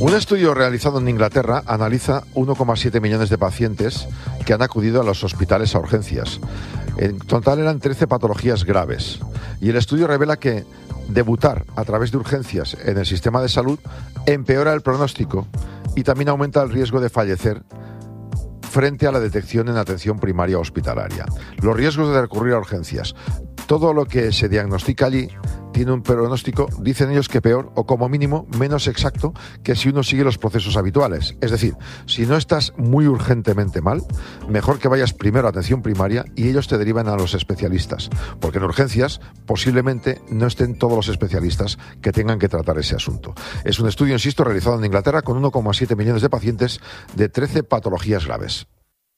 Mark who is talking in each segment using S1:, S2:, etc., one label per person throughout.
S1: Un estudio realizado en Inglaterra analiza 1,7 millones de pacientes que han acudido a los hospitales a urgencias. En total eran 13 patologías graves. Y el estudio revela que debutar a través de urgencias en el sistema de salud empeora el pronóstico y también aumenta el riesgo de fallecer frente a la detección en atención primaria hospitalaria. Los riesgos de recurrir a urgencias. Todo lo que se diagnostica allí tiene un pronóstico, dicen ellos, que peor o como mínimo menos exacto que si uno sigue los procesos habituales. Es decir, si no estás muy urgentemente mal, mejor que vayas primero a atención primaria y ellos te derivan a los especialistas, porque en urgencias posiblemente no estén todos los especialistas que tengan que tratar ese asunto. Es un estudio, insisto, realizado en Inglaterra con 1,7 millones de pacientes de 13 patologías graves.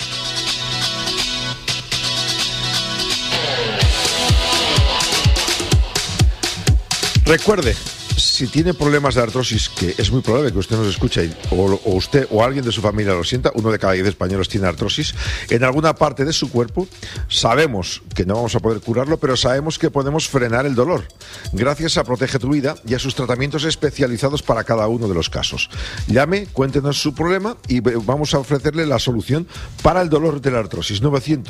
S1: Recuerde, si tiene problemas de artrosis, que es muy probable que usted nos escuche, o usted o alguien de su familia lo sienta, 1 de cada 10 españoles tiene artrosis, en alguna parte de su cuerpo, sabemos que no vamos a poder curarlo, pero sabemos que podemos frenar el dolor, gracias a Protege tu Vida y a sus tratamientos especializados para cada uno de los casos. Llame, cuéntenos su problema y vamos a ofrecerle la solución para el dolor de la artrosis.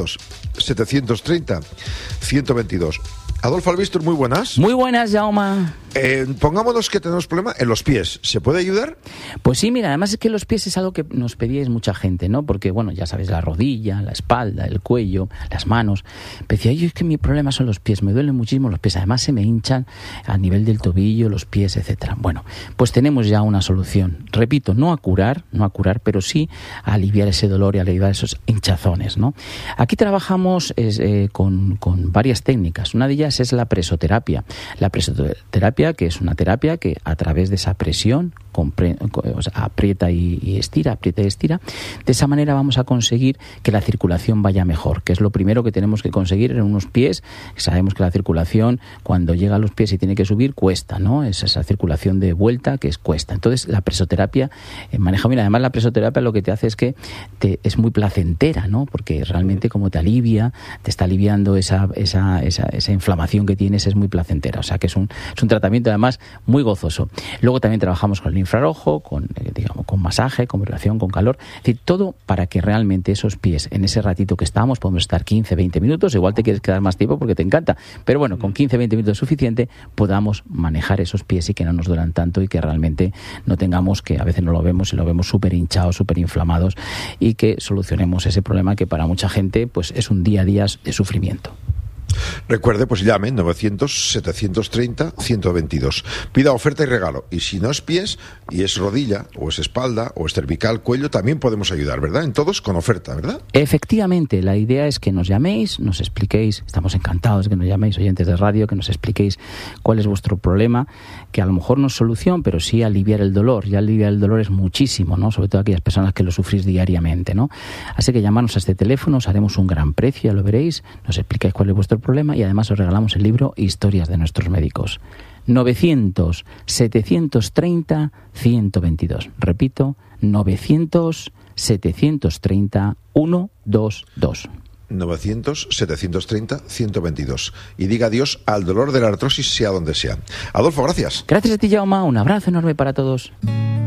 S1: 900-730-122. Adolfo Albistur, muy buenas.
S2: Muy buenas, Jaume.
S1: Pongámonos que tenemos problema en los pies. ¿Se puede ayudar?
S2: Pues sí, mira, además es que los pies es algo que nos pedíais mucha gente, ¿no? Porque, bueno, ya sabes, la rodilla, la espalda, el cuello, las manos. Decía, yo es que mi problema son los pies, me duelen muchísimo los pies. Además se me hinchan a nivel del tobillo, los pies, etcétera. Bueno, pues tenemos ya una solución. Repito, no a curar, pero sí a aliviar ese dolor y a aliviar esos hinchazones, ¿no? Aquí trabajamos con varias técnicas. Una de ellas es la presoterapia. La presoterapia, que es una terapia que a través de esa presión aprieta y estira. De esa manera vamos a conseguir que la circulación vaya mejor, que es lo primero que tenemos que conseguir en unos pies. Sabemos que la circulación, cuando llega a los pies y tiene que subir, cuesta, ¿no? Es esa circulación de vuelta que cuesta. Entonces, la presoterapia maneja bien. Además, la presoterapia lo que te hace es que es muy placentera, ¿no? Porque realmente como te está aliviando esa inflamación que tienes, es muy placentera. O sea, que es un tratamiento además muy gozoso. Luego también trabajamos con el infrarrojo, con masaje, con vibración, con calor. Es decir, todo para que realmente esos pies, en ese ratito que estamos, podemos estar 15, 20 minutos, igual te quieres quedar más tiempo porque te encanta, pero bueno, con 15, 20 minutos es suficiente, podamos manejar esos pies y que no nos duelan tanto y que realmente no tengamos, que a veces no lo vemos y lo vemos súper hinchados, súper inflamados, y que solucionemos ese problema que para mucha gente pues es un día a día de sufrimiento.
S1: Recuerde, pues llame 900-730-122. Pida oferta y regalo. Y si no es pies, y es rodilla, o es espalda, o es cervical, cuello, también podemos ayudar, ¿verdad? En todos con oferta, ¿verdad?
S2: Efectivamente, la idea es que nos llaméis, nos expliquéis, estamos encantados de que nos llaméis, oyentes de radio, que nos expliquéis cuál es vuestro problema, que a lo mejor no es solución, pero sí aliviar el dolor. Y aliviar el dolor es muchísimo, ¿no? Sobre todo aquellas personas que lo sufrís diariamente, ¿no? Así que llamarnos a este teléfono, os haremos un gran precio, ya lo veréis, nos explicáis cuál es vuestro problema y además os regalamos el libro Historias de nuestros médicos. 900-730-122. Repito, 900-730-122.
S1: 900-730-122. Y diga adiós al dolor de la artrosis, sea donde sea. Adolfo, gracias.
S2: Gracias a ti, Jaume. Un abrazo enorme para todos.